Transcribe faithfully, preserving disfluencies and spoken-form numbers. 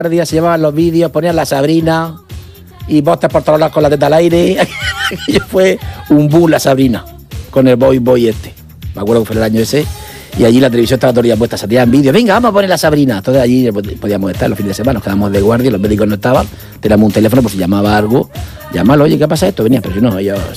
días se llevaban los vídeos, ponían la Sabrina y postes por todos lados con la teta al aire. Aquello fue un boom, la Sabrina, con el boy boy este. Me acuerdo que fue el año ese. Y allí la televisión estaba todo el día puesta, salían vídeos. Venga, vamos a poner la Sabrina. Entonces allí podíamos estar los fines de semana, nos quedábamos de guardia, los médicos no estaban. Teníamos un teléfono, pues si llamaba algo, llámalo, oye, ¿qué pasa esto? Venía, pero si no, ellos